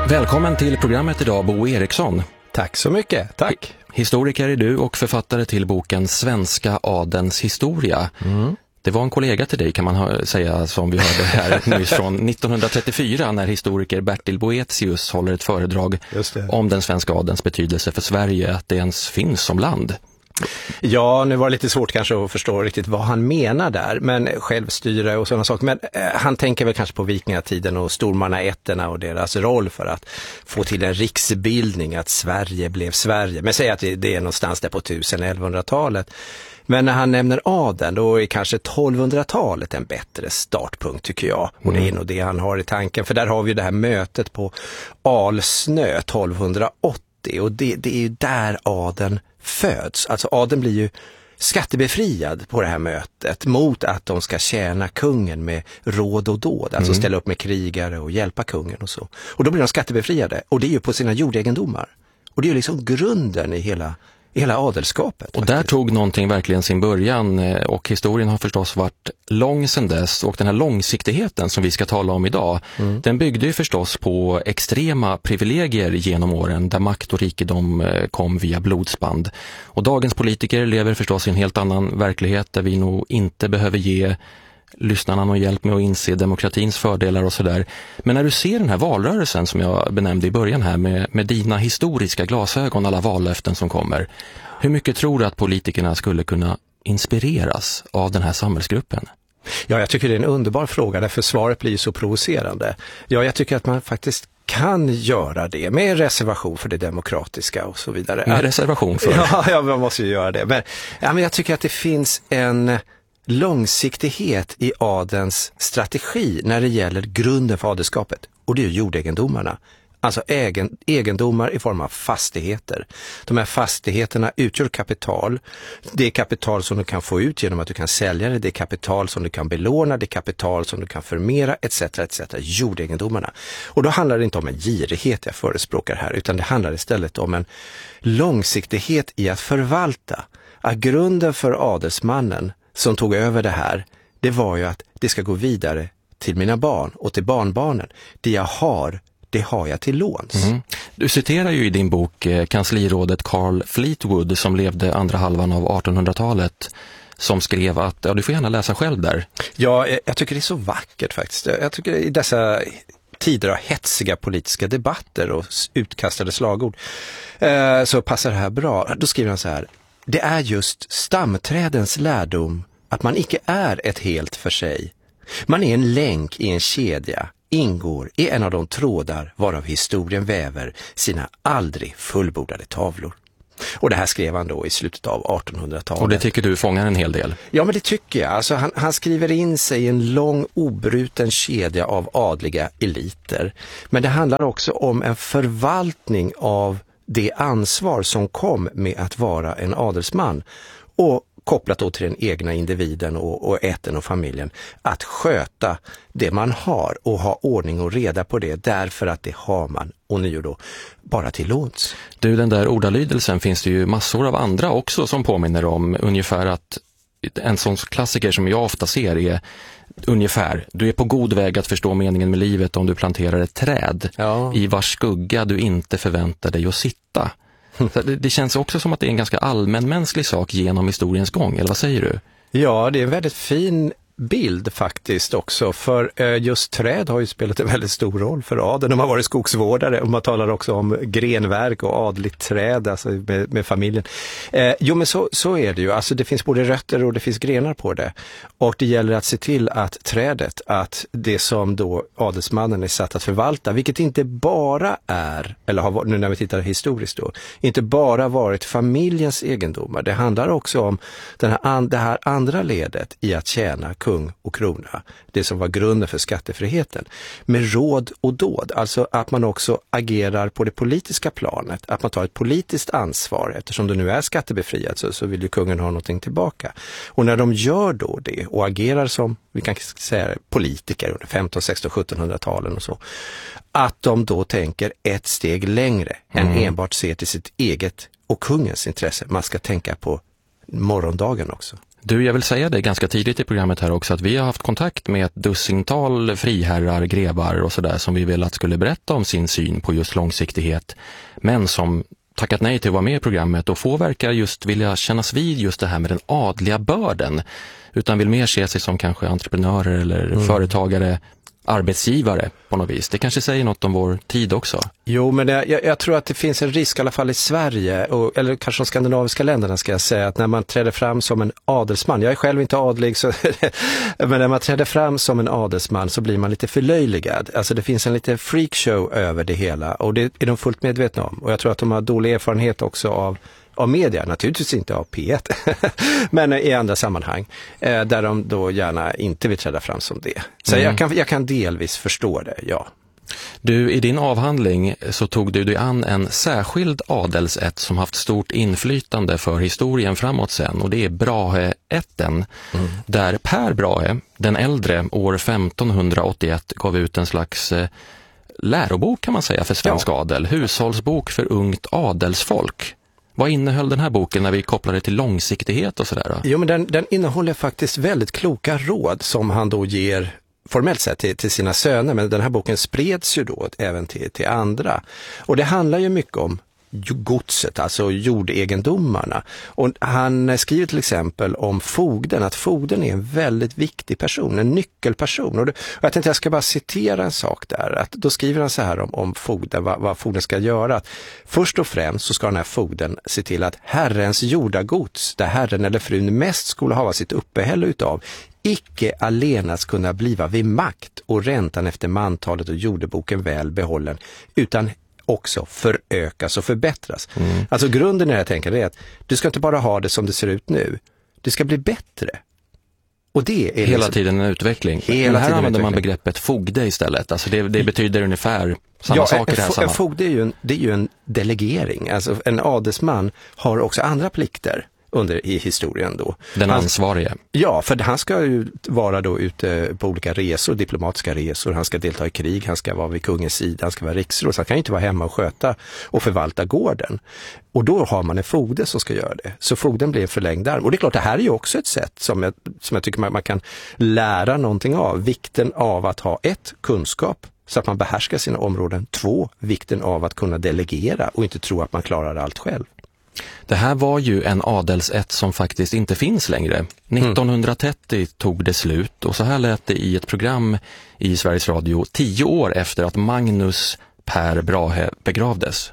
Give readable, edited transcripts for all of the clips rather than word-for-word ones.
Välkommen till programmet idag, Bo Eriksson. Tack så mycket, tack. Historiker är du och författare till boken Svenska adens historia. Det var en kollega till dig kan man säga som vi hörde här nyss från 1934 när historiker Bertil Boetius håller ett föredrag om den svenska adens betydelse för Sverige, att det ens finns som land. Ja, nu var det lite svårt kanske att förstå riktigt vad han menar där, men självstyre och sådana saker. Men han tänker väl kanske på vikingatiden och stormannaätterna och deras roll för att få till en riksbildning, att Sverige blev Sverige. Men säg att det är någonstans där på 1100-1100-talet. Men när han nämner adeln, då är kanske 1200-talet en bättre startpunkt tycker jag. Och det är nog det han har i tanken. För där har vi det här mötet på Alsnö 1280 och det är ju där adeln föds. Alltså adeln blir ju skattebefriad på det här mötet mot att de ska tjäna kungen med råd och dåd. Alltså ställa upp med krigare och hjälpa kungen och så. Och då blir de skattebefriade och det är ju på sina jordegendomar. Och det är ju liksom grunden i hela adelskapet. Och där tog någonting verkligen sin början och historien har förstås varit lång sedan dess och den här långsiktigheten som vi ska tala om idag, den byggde ju förstås på extrema privilegier genom åren där makt och rikedom kom via blodsband. Och dagens politiker lever förstås i en helt annan verklighet där vi nog inte behöver ge lyssnarna någon hjälp med att inse demokratins fördelar och sådär. Men när du ser den här valrörelsen som jag benämnde i början här med dina historiska glasögon, alla vallöften som kommer, hur mycket tror du att politikerna skulle kunna inspireras av den här samhällsgruppen? Ja, jag tycker det är en underbar fråga därför svaret blir så provocerande. Ja, jag tycker att man faktiskt kan göra det med reservation för det demokratiska och så vidare. Med reservation för? Ja, man måste ju göra det. Men jag tycker att det finns en långsiktighet i adelns strategi när det gäller grunden för adelskapet. Och det är jordegendomarna. Alltså egendomar i form av fastigheter. De här fastigheterna utgör kapital. Det är kapital som du kan få ut genom att du kan sälja det. Det är kapital som du kan belåna. Det är kapital som du kan förmera etc. Jordegendomarna. Och då handlar det inte om en girighet jag förespråkar här. Utan det handlar istället om en långsiktighet i att förvalta. Att grunden för adelsmannen som tog över det här, det var ju att det ska gå vidare till mina barn och till barnbarnen. Det jag har, det har jag till låns. Du citerar ju i din bok kanslirådet Carl Fleetwood som levde andra halvan av 1800-talet som skrev att, ja du får gärna läsa själv där. Ja, jag tycker det är så vackert faktiskt. Jag tycker i dessa tider av hetsiga politiska debatter och utkastade slagord så passar det här bra. Då skriver han så här: det är just stamträdens lärdom att man icke är ett helt för sig. Man är en länk i en kedja, ingår i en av de trådar varav historien väver sina aldrig fullbordade tavlor. Och det här skrev han då i slutet av 1800-talet. Och det tycker du fångar en hel del? Ja, men det tycker jag. Alltså han skriver in sig i en lång obruten kedja av adliga eliter. Men det handlar också om en förvaltning av det ansvar som kom med att vara en adelsman och kopplat då till den egna individen och ätten och familjen att sköta det man har och ha ordning och reda på det därför att det har man och nu då bara till låns. Du, den där ordalydelsen finns det ju massor av andra också som påminner om ungefär att en sån klassiker som jag ofta ser är ungefär, du är på god väg att förstå meningen med livet om du planterar ett träd i vars skugga du inte förväntar dig att sitta. Så det känns också som att det är en ganska allmänmänsklig sak genom historiens gång, eller vad säger du? Ja, det är en väldigt fin bild faktiskt också, för just träd har ju spelat en väldigt stor roll för adeln. De har varit skogsvårdare och man talar också om grenverk och adligt träd alltså med familjen. Jo, men så är det ju. Alltså det finns både rötter och det finns grenar på det. Och det gäller att se till att trädet, att det som då adelsmannen är satt att förvalta, vilket inte bara är, eller har nu när vi tittar historiskt då, inte bara varit familjens egendomar. Det handlar också om det här andra ledet i att tjäna kung och krona, det som var grunden för skattefriheten, med råd och dåd. Alltså att man också agerar på det politiska planet, att man tar ett politiskt ansvar, eftersom det nu är skattebefriat så vill ju kungen ha någonting tillbaka. Och när de gör då det och agerar som, vi kan säga politiker under 15, 16, 1700-talen och så, att de då tänker ett steg längre än enbart se till sitt eget och kungens intresse. Man ska tänka på morgondagen också. Du, jag vill säga det ganska tidigt i programmet här också att vi har haft kontakt med ett dussintal friherrar, grevar och sådär som vi vill att skulle berätta om sin syn på just långsiktighet, men som tackat nej till att vara med i programmet och få verkar just vilja kännas vid just det här med den adliga börden, utan vill mer se sig som kanske entreprenörer eller företagare, arbetsgivare på något vis. Det kanske säger något om vår tid också. Jo, men jag tror att det finns en risk i alla fall i Sverige, eller kanske de skandinaviska länderna ska jag säga, att när man träder fram som en adelsman, jag är själv inte adlig, men när man träder fram som en adelsman så blir man lite förlöjligad. Alltså det finns en lite freakshow över det hela och det är de fullt medvetna om. Och jag tror att de har dålig erfarenhet också av media, naturligtvis inte av P1, men i andra sammanhang där de då gärna inte vill träda fram som det. Så jag kan delvis förstå det, ja. Du, i din avhandling så tog du dig an en särskild adelsätt som haft stort inflytande för historien framåt sen, och det är Braheätten, där Per Brahe, den äldre, år 1581 gav ut en slags lärobok kan man säga för svensk adel, hushållsbok för ungt adelsfolk. Vad innehöll den här boken när vi kopplade till långsiktighet och sådär då? Jo, men den innehåller faktiskt väldigt kloka råd som han då ger formellt sett till sina söner, men den här boken spreds ju då även till andra. Och det handlar ju mycket om godset, alltså jordegendomarna. Och han skriver till exempel om fogden, att fogden är en väldigt viktig person, en nyckelperson. Och jag tänkte jag ska bara citera en sak där. Att då skriver han så här om fogden, vad fogden ska göra. Att först och främst så ska den här fogden se till att herrens jordagods, där herren eller frun mest skulle ha sitt uppehälle utav, icke allenast kunna bliva vid makt och räntan efter mantalet och jordeboken väl behållen, utan också förökas och förbättras. Alltså grunden i det här tänker är att du ska inte bara ha det som det ser ut nu, det ska bli bättre. Och det är hela tiden en utveckling. Men här använder man begreppet fogde istället. Alltså det betyder ungefär samma sak i det här sammanhanget. Fogde är ju en delegering. Alltså en adelsman har också andra plikter i historien då. Den ansvarige. Ja, för han ska ju vara då ute på olika resor, diplomatiska resor, han ska delta i krig, han ska vara vid kungens sida, han ska vara riksråd, så han kan inte vara hemma och sköta och förvalta gården. Och då har man en fogde som ska göra det. Så fogden blir en förlängd arm. Och det är klart, det här är ju också ett sätt som jag tycker man kan lära någonting av. Vikten av att ha kunskap så att man behärskar sina områden. 2, vikten av att kunna delegera och inte tro att man klarar allt själv. Det här var ju en adelsätt som faktiskt inte finns längre. 1930 tog det slut och så här lät det i ett program i Sveriges Radio 10 år efter att Magnus Per Brahe begravdes.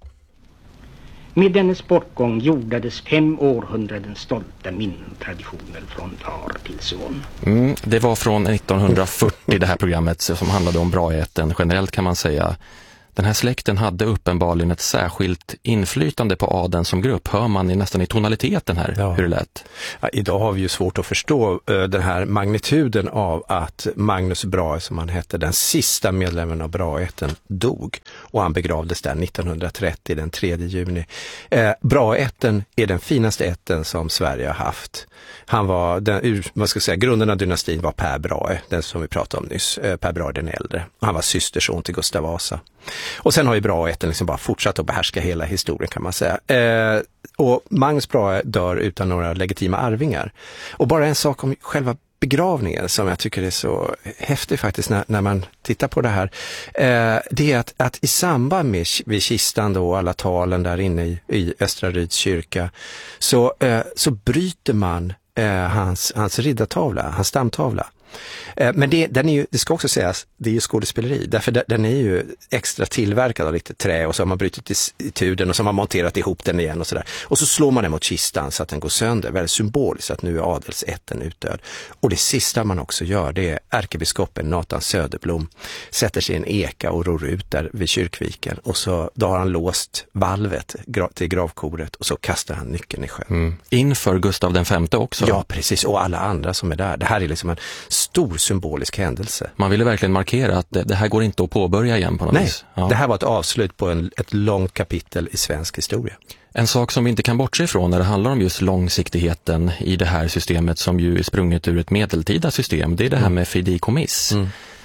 Med dennes bortgång jordades 5 århundraden stolta minnen traditioner från far till son. Det var från 1940 det här programmet som handlade om Braheätten. Generellt kan man säga den här släkten hade uppenbarligen ett särskilt inflytande på adeln som grupp. Hör man nästan i tonaliteten här hur det lät? Ja, idag har vi ju svårt att förstå den här magnituden av att Magnus Brahe, som han hette, den sista medlemmen av Braheätten, dog. Och han begravdes där 1930, den 3 juni. Braheätten är den finaste ätten som Sverige har haft. Han var, grunden av dynastin var Per Brahe, den som vi pratade om nyss, Per Brahe den äldre. Han var systerson till Gustav Vasa. Och sen har ju Braheätten liksom bara fortsatt att behärska hela historien kan man säga. Och Magnus Brahe dör utan några legitima arvingar. Och bara en sak om själva begravningen som jag tycker är så häftig faktiskt när man tittar på det här. Det är att i samband med vid kistan då och alla talen där inne i Östra Ryds kyrka så bryter man hans riddartavla, hans stamtavla. Men det ska också sägas, det är ju skådespeleri. Därför den är ju extra tillverkad av lite trä och så har man brutit itu den och så har man monterat ihop den igen och sådär. Och så slår man den mot kistan så att den går sönder. Väldigt symboliskt att nu är adelsätten utdöd. Och det sista man också gör, det är ärkebiskopen Nathan Söderblom sätter sig i en eka och ror ut där vid kyrkviken. Och så då har han låst valvet till gravkoret och så kastar han nyckeln i sjön. Inför Gustav den V också? Ja, precis. Och alla andra som är där. Det här är liksom en stor symbolisk händelse. Man ville verkligen markera att det här går inte att påbörja igen på något vis. Nej, det här var ett avslut på ett långt kapitel i svensk historia. En sak som vi inte kan bortse ifrån när det handlar om just långsiktigheten i det här systemet som ju är sprunget ur ett medeltida system, det är det här med fideikommiss.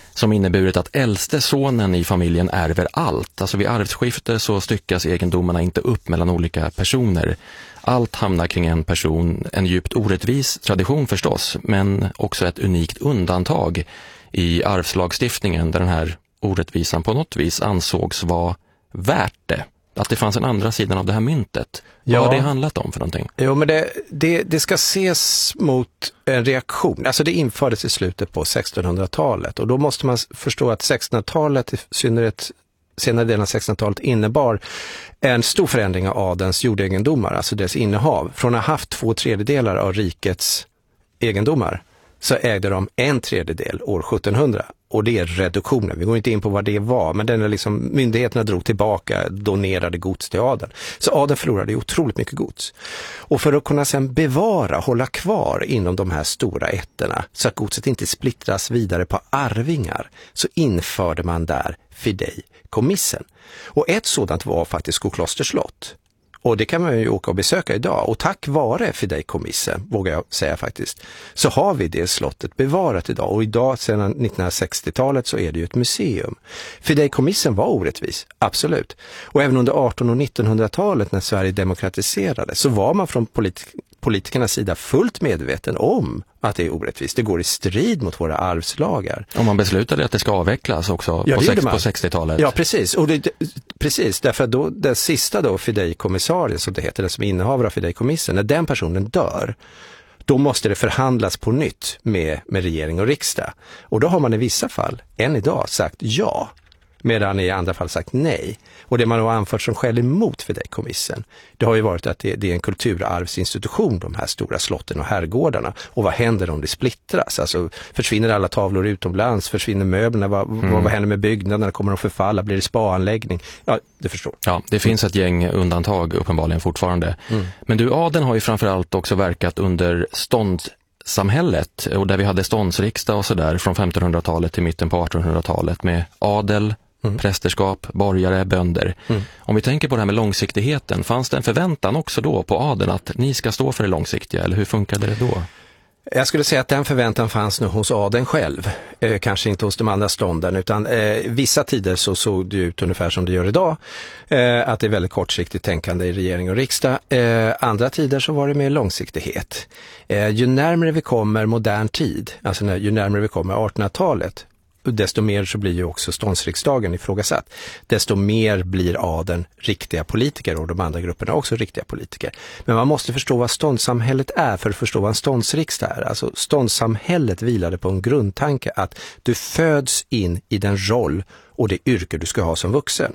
som inneburit att äldste sonen i familjen ärver allt. Alltså vid arvsskifte så styckas egendomarna inte upp mellan olika personer. Allt hamnar kring en person, en djupt orättvis tradition förstås, men också ett unikt undantag i arvslagstiftningen där den här orättvisan på något vis ansågs vara värt det. Att det fanns en andra sidan av det här myntet. Vad har det handlat om för någonting? Jo, men det ska ses mot en reaktion. Alltså det infördes i slutet på 1600-talet och då måste man förstå att 1600-talet, i synnerhet senare delen av 1600-talet, innebar en stor förändring av adelns jordegendomar, alltså deras innehav. Från att ha haft 2/3 av rikets egendomar så ägde de 1/3 år 1700. Och det är reduktionen. Vi går inte in på vad det var, men den är liksom, myndigheterna drog tillbaka, donerade gods till adeln. Så adeln förlorade otroligt mycket gods. Och för att kunna sedan hålla kvar inom de här stora ätterna så att godset inte splittras vidare på arvingar, så införde man där fideikommissen. Och ett sådant var faktiskt Skoklosters slott. Och det kan man ju åka och besöka idag. Och tack vare fideikommissen, vågar jag säga faktiskt, så har vi det slottet bevarat idag. Och idag, sedan 1960-talet, så är det ju ett museum. Fideikommissen var orättvis, absolut. Och även under 1800- och 1900-talet när Sverige demokratiserades så var man från politikernas sida fullt medveten om att det är orättvist. Det går i strid mot våra arvslagar. Om man beslutade att det ska avvecklas också på 60-talet. Ja, precis. Och precis, därför att då, den sista då, fideikommissarien som det heter, den som innehavare av fideikommissen, när den personen dör, då måste det förhandlas på nytt med regering och riksdag. Och då har man i vissa fall, än idag, sagt ja, medan i andra fall sagt nej. Och det man har anfört som skäl emot fideikommissen, det har ju varit att det är en kulturarvsinstitution, de här stora slotten och herrgårdarna. Och vad händer om det splittras? Alltså, försvinner alla tavlor utomlands? Försvinner möblerna? Vad händer med byggnaderna? Kommer de förfalla? Blir det spaanläggning? Ja, du förstår. Ja, det finns ett gäng undantag uppenbarligen fortfarande. Men du, adeln har ju framförallt också verkat under ståndssamhället, och där vi hade ståndsriksdag och sådär från 1500-talet till mitten på 1800-talet med adel, prästerskap, borgare, bönder. Om vi tänker på det här med långsiktigheten, fanns det en förväntan också då på adeln att ni ska stå för det långsiktiga, eller hur funkade det då? Jag skulle säga att den förväntan fanns nu hos adeln själv, kanske inte hos de andra stånden, utan vissa tider så såg det ut ungefär som det gör idag, att det är väldigt kortsiktigt tänkande i regering och riksdag. Andra tider så var det mer långsiktighet. Ju närmare vi kommer modern tid, alltså ju närmare vi kommer 1800-talet, desto mer så blir ju också ståndsriksdagen ifrågasatt. Desto mer blir adeln riktiga politiker och de andra grupperna också riktiga politiker. Men man måste förstå vad ståndssamhället är för att förstå vad en ståndsriksdag är. Alltså ståndssamhället vilade på en grundtanke att du föds in i den roll och det yrke du ska ha som vuxen.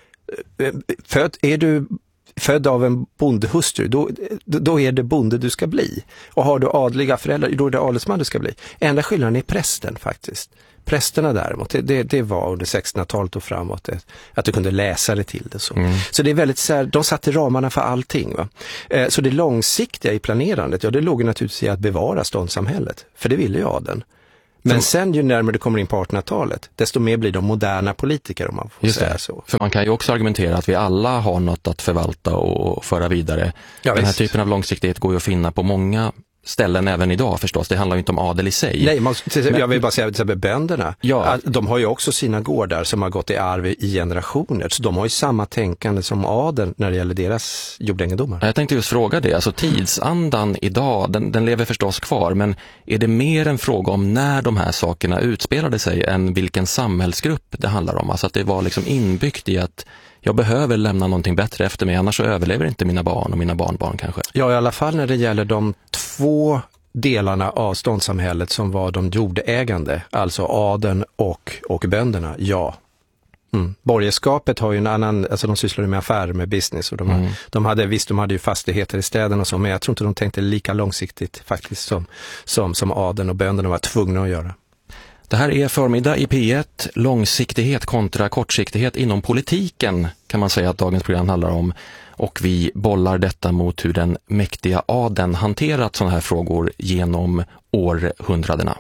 Är du född av en bondehustru, då är det bonde du ska bli. Och har du adliga föräldrar, då är det adelsman du ska bli. Enda skillnaden är prästen faktiskt. Prästerna däremot, det var under 1600-talet och framåt att du kunde läsa det till det. Så det är väldigt så här, de satte ramarna för allting. Va? Så det långsiktiga i planerandet, det låg naturligtvis i att bevara ståndssamhället. För det ville ju adeln. Men sen ju närmare det kommer in på 1800-talet, desto mer blir de moderna politiker, om man får säga så. För man kan ju också argumentera att vi alla har något att förvalta och föra vidare. Ja, den här typen av långsiktighet går ju att finna på många ställen även idag förstås. Det handlar ju inte om adel i sig. Nej, jag vill bara säga att bönderna, de har ju också sina gårdar som har gått i arv i generationer. Så de har ju samma tänkande som adeln när det gäller deras jordegendomar. Jag tänkte just fråga det. Alltså tidsandan idag, den lever förstås kvar. Men är det mer en fråga om när de här sakerna utspelade sig än vilken samhällsgrupp det handlar om? Alltså att det var liksom inbyggt i att jag behöver lämna någonting bättre efter mig, annars så överlever inte mina barn och mina barnbarn kanske. Ja, i alla fall när det gäller de två delarna av ståndssamhället som var de jordägande, alltså adeln och bönderna, ja. Borgerskapet har ju en annan, alltså de sysslade med affärer, med business, och de hade ju fastigheter i städerna och så, men jag tror inte de tänkte lika långsiktigt faktiskt som adeln och bönderna var tvungna att göra. Det här är Förmiddag i P1, långsiktighet kontra kortsiktighet inom politiken kan man säga att dagens program handlar om. Och vi bollar detta mot hur den mäktiga adeln hanterat sådana här frågor genom århundradena.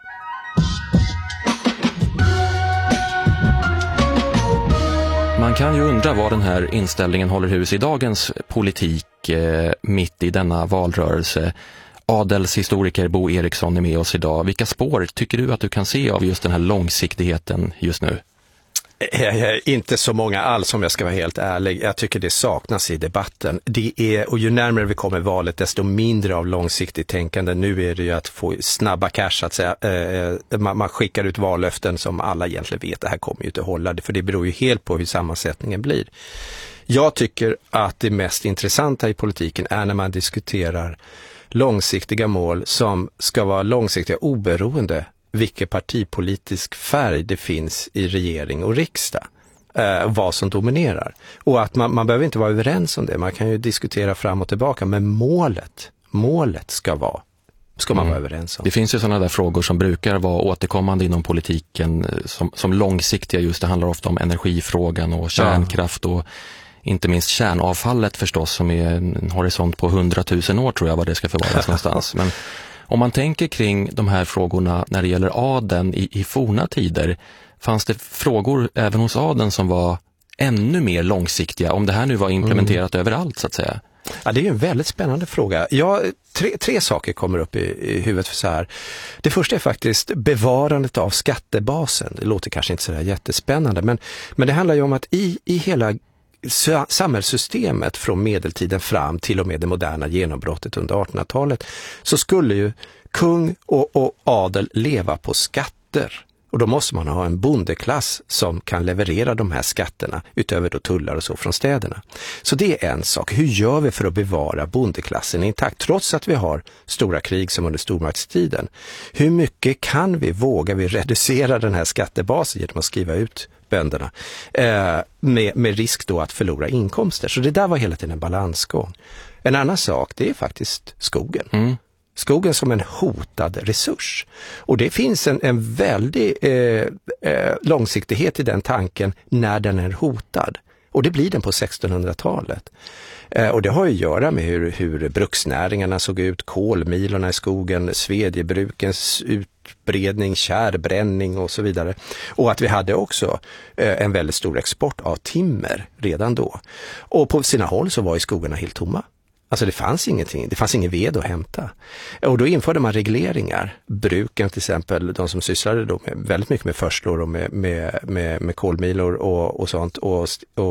Man kan ju undra var den här inställningen håller hus i dagens politik mitt i denna valrörelse. Adelshistoriker Bo Eriksson är med oss idag. Vilka spår tycker du att du kan se av just den här långsiktigheten just nu? Inte så många alls, om jag ska vara helt ärlig. Jag tycker det saknas i debatten. Och ju närmare vi kommer valet, desto mindre av långsiktigt tänkande. Nu är det ju att få snabba cash, så att säga. Man skickar ut vallöften som alla egentligen vet, det här kommer ju inte hålla. För det beror ju helt på hur sammansättningen blir. Jag tycker att det mest intressanta i politiken är när man diskuterar långsiktiga mål som ska vara långsiktiga oberoende vilken partipolitisk färg det finns i regering och riksdag, vad som dominerar. Och att man behöver inte vara överens om det, man kan ju diskutera fram och tillbaka, men målet ska man vara överens om. Det finns ju sådana där frågor som brukar vara återkommande inom politiken som långsiktiga, just det handlar ofta om energifrågan och kärnkraft och inte minst kärnavfallet förstås, som är en horisont på 100 000 år tror jag vad det ska förvaras någonstans. Men om man tänker kring de här frågorna när det gäller adeln i forna tider, fanns det frågor även hos adeln som var ännu mer långsiktiga, om det här nu var implementerat överallt så att säga? Ja, det är ju en väldigt spännande fråga. Tre saker kommer upp i huvudet för så här. Det första är faktiskt bevarandet av skattebasen. Det låter kanske inte så där jättespännande, men det handlar ju om att i hela samhällssystemet från medeltiden fram till och med det moderna genombrottet under 1800-talet så skulle ju kung och adel leva på skatter. Och då måste man ha en bondeklass som kan leverera de här skatterna utöver då tullar och så från städerna. Så det är en sak. Hur gör vi för att bevara bondeklassen intakt trots att vi har stora krig som under stormaktstiden? Hur mycket vågar vi reducera den här skattebasen genom att skriva ut bönderna med risk då att förlora inkomster? Så det där var hela tiden en balansgång. En annan sak, det är faktiskt skogen. Skogen som en hotad resurs. Och det finns en väldig långsiktighet i den tanken när den är hotad. Och det blir den på 1600-talet. Och det har ju att göra med hur bruksnäringarna såg ut, kolmilorna i skogen, svedjebrukens utbredning, kärbränning och så vidare. Och att vi hade också en väldigt stor export av timmer redan då. Och på sina håll så var ju skogarna helt tomma. Alltså det fanns ingenting, det fanns ingen ved att hämta. Och då införde man regleringar. Bruken till exempel, de som sysslade då väldigt mycket med förslor och med kolmilor och sånt och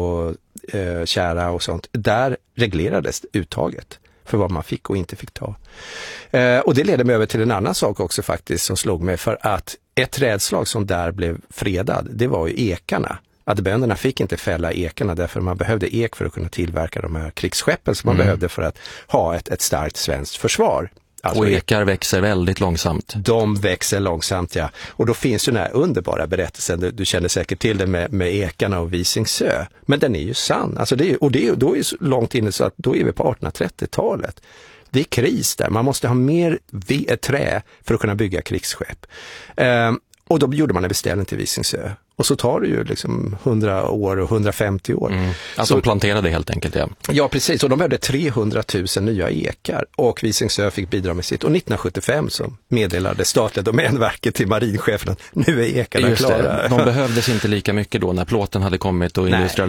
kära och sånt. Där reglerades uttaget för vad man fick och inte fick ta. Och det ledde mig över till en annan sak också faktiskt som slog mig, för att ett trädslag som där blev fredad, det var ju ekarna. Att bönderna fick inte fälla ekarna därför man behövde ek för att kunna tillverka de här krigsskeppen som man behövde för att ha ett starkt svenskt försvar. Alltså, och ekar växer väldigt långsamt. De växer långsamt, ja. Och då finns ju den här underbara berättelsen, du känner säkert till det med ekarna och Visingsö. Men den är ju sann. Alltså då är så långt inne så att då är vi på 1830-talet. Det är kris där. Man måste ha mer trä för att kunna bygga krigsskepp. Och då gjorde man en beställning till Visingsö. Och så tar det ju liksom 100 år och 150 år. Alltså de planterade helt enkelt, ja. Ja, precis. Och de behövde 300 000 nya ekar. Och Visingsö fick bidra med sitt. Och 1975 så meddelade statliga domänverket till marinchefen att nu är ekarna klara. De behövdes inte lika mycket då när plåten hade kommit och